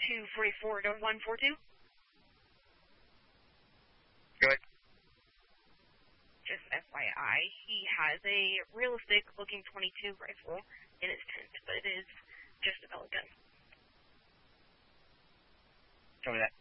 244-142. Go ahead. Just FYI, he has a realistic-looking .22 rifle in his tent, but it is just a pellet gun. Tell me that.